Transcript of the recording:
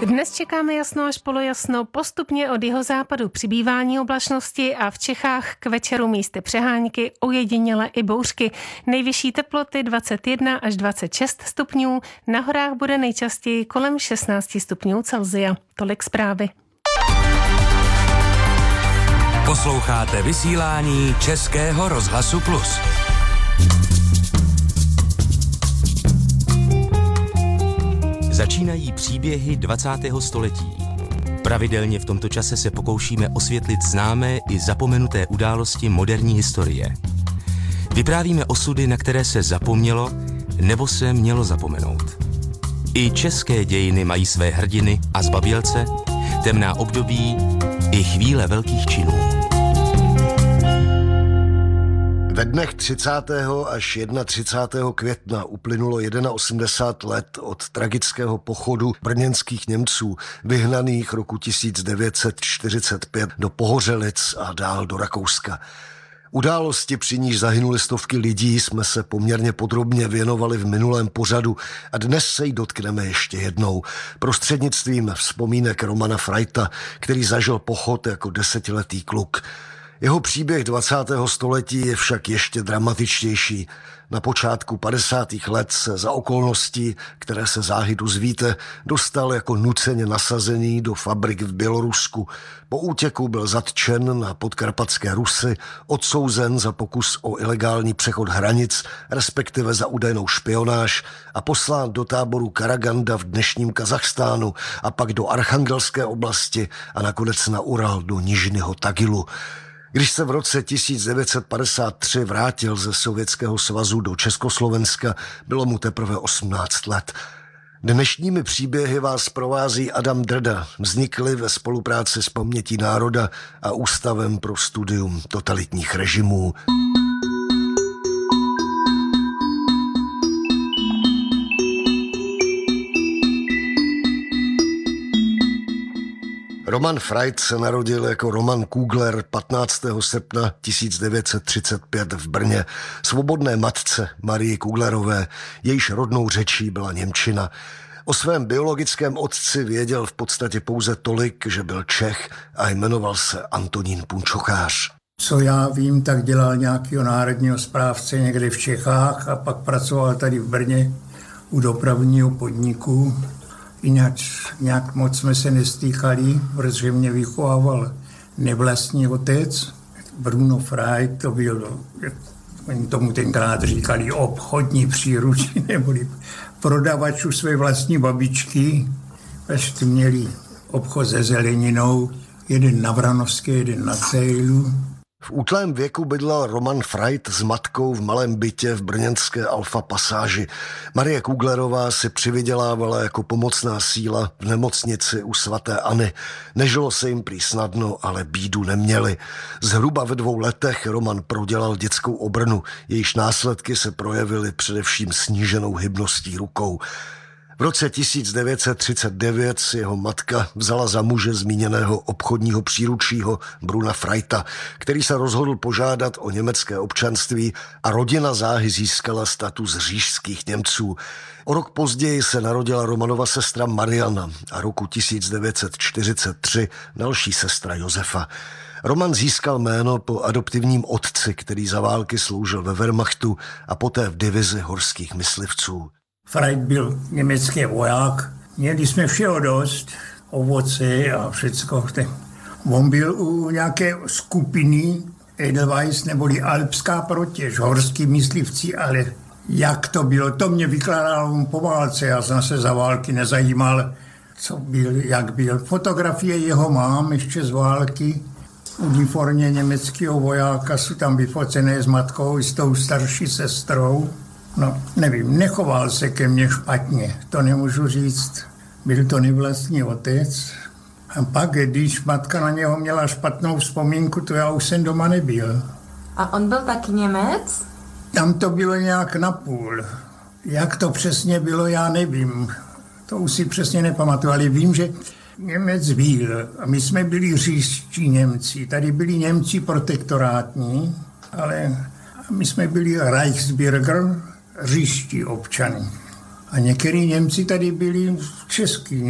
Dnes čekáme jasno až polojasno, postupně od jihozápadu přibývání oblačnosti a v Čechách k večeru místy přehánky, ojediněle i bouřky. Nejvyšší teploty 21 až 26 stupňů, na horách bude nejčastěji kolem 16 stupňů Celsia. Tolik zprávy. Posloucháte vysílání Českého rozhlasu Plus. Začínají příběhy 20. století. Pravidelně v tomto čase se pokoušíme osvětlit známé i zapomenuté události moderní historie. Vyprávíme osudy, na které se zapomnělo nebo se mělo zapomenout. I české dějiny mají své hrdiny a zbabělce, temná období i chvíle velkých činů. Ve dnech 30. až 31. května uplynulo 81 let od tragického pochodu brněnských Němců, vyhnaných roku 1945 do Pohořelic a dál do Rakouska. Události, při níž zahynuly stovky lidí, jsme se poměrně podrobně věnovali v minulém pořadu a dnes se jí dotkneme ještě jednou prostřednictvím vzpomínek Romana Freita, který zažil pochod jako 10letý kluk. Jeho příběh 20. století je však ještě dramatičtější. Na počátku 50. let se za okolností, které se záhy dozvíte, dostal jako nuceně nasazený do fabrik v Bělorusku. Po útěku byl zatčen na podkarpatské Rusy, odsouzen za pokus o ilegální přechod hranic, respektive za údajnou špionáž a poslán do táboru Karaganda v dnešním Kazachstánu a pak do Archangelské oblasti a nakonec na Ural do Nižního Tagilu. Když se v roce 1953 vrátil ze Sovětského svazu do Československa, bylo mu teprve 18 let. Dnešními příběhy vás provází Adam Drda, vznikly ve spolupráci s Pamětí národa a Ústavem pro studium totalitních režimů. Roman Freit se narodil jako Roman Kugler 15. srpna 1935 v Brně, svobodné matce Marii Kuglerové, jejíž rodnou řečí byla němčina. O svém biologickém otci věděl v podstatě pouze tolik, že byl Čech a jmenoval se Antonín Punčochář. Co já vím, tak dělal nějakého národního správce někde v Čechách a pak pracoval tady v Brně u dopravního podniku. Jinak nějak moc jsme se nestýkali, protože mě vychovával nevlastní otec. Bruno Freit, to byl, oni tomu tenkrát říkali obchodní příručí, neboli prodavač u své vlastní babičky. Ještě měli obchod se zeleninou, jeden na Vranovské, jeden na Cejlu. V útlém věku bydlel Roman Freit s matkou v malém bytě v brněnské Alfa pasáži. Marie Kuglerová si přivydělávala jako pomocná síla v nemocnici u svaté Anny. Nežilo se jim prý snadno, ale bídu neměli. Zhruba ve 2 letech Roman prodělal dětskou obrnu, jejíž následky se projevily především sníženou hybností rukou. V roce 1939 si jeho matka vzala za muže zmíněného obchodního příručího Bruna Freita, který se rozhodl požádat o německé občanství a rodina záhy získala status říšských Němců. O rok později se narodila Romanova sestra Mariana a roku 1943 další sestra Josefa. Roman získal jméno po adoptivním otci, který za války sloužil ve Wehrmachtu a poté v divizi horských myslivců. Freit byl německý voják, měli jsme všeho dost, ovoce a všecko. On byl u nějaké skupiny Edelweiss neboli Alpská protěž, horský myslivci, ale jak to bylo, to mě vykládal on po válce, já jsem se za války nezajímal, co byl, jak byl. Fotografie jeho mám ještě z války, v uniformě německého vojáka jsou tam vyfocené s matkou i s tou starší sestrou. No, nevím, nechoval se ke mně špatně, to nemůžu říct. Byl to nevlastní otec. A pak, když matka na něho měla špatnou vzpomínku, to já už jsem doma nebyl. A on byl taky Němec? Tam to bylo nějak napůl. Jak to přesně bylo, já nevím. To už si přesně nepamatuju, ale vím, že Němec byl. A my jsme byli říšští Němci. Tady byli Němci protektorátní, ale my jsme byli Reichsbürger, říští občany. A některý Němci tady byli český